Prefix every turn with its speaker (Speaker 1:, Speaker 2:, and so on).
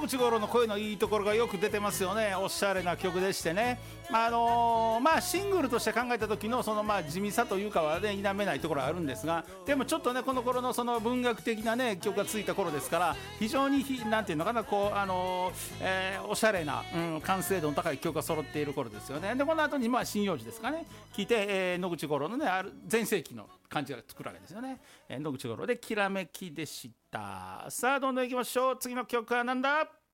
Speaker 1: 口五郎の声のいいところがよく出てますよね。おしゃれな曲でしてね、シングルとして考えた時のその地味さというかはね否めないところはあるんですが、でもちょっとねこの頃のその文学的なね曲がついた頃ですから、非常になんていうのかな、こうおしゃれな、完成度の高い曲が揃っている頃ですよね。でこの後に針葉樹ですかね聞いて、野口五郎のねある全盛期の感じが作るわけですよね。野口五郎できらめきでした。さあどんどんいきましょう。次の曲はなんだ。